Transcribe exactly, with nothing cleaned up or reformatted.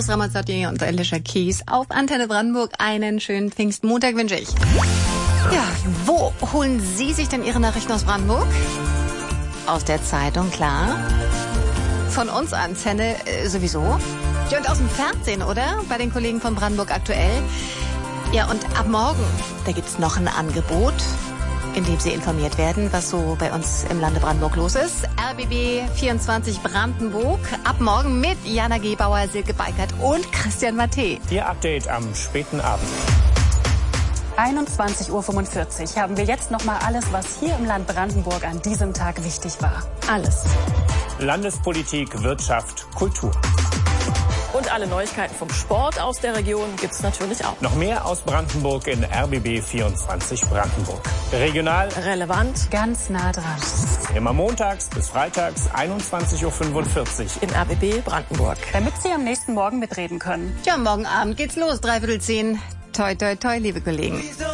Iris Ramazzotti und Alicia Keys auf Antenne Brandenburg. Einen schönen Pfingstmontag wünsche ich. Ja, wo holen Sie sich denn Ihre Nachrichten aus Brandenburg? Aus der Zeitung, klar. Von uns Antenne äh, sowieso. Ja, und aus dem Fernsehen, oder? Bei den Kollegen von Brandenburg aktuell. Ja, und ab morgen, da gibt's noch ein Angebot, in dem Sie informiert werden, was so bei uns im Lande Brandenburg los ist. R B B vierundzwanzig Brandenburg. Ab morgen mit Jana Gebauer, Silke Beikert und Christian Matte. Ihr Update am späten Abend. einundzwanzig Uhr fünfundvierzig haben wir jetzt noch mal alles, was hier im Land Brandenburg an diesem Tag wichtig war. Alles. Landespolitik, Wirtschaft, Kultur. Und alle Neuigkeiten vom Sport aus der Region gibt's natürlich auch. Noch mehr aus Brandenburg in R B B vierundzwanzig Brandenburg. Regional relevant, ganz nah dran. Immer montags bis freitags einundzwanzig Uhr fünfundvierzig in R B B Brandenburg. Damit Sie am nächsten Morgen mitreden können. Ja, morgen Abend geht's los, dreiviertel zehn. Toi, toi, toi, liebe Kollegen.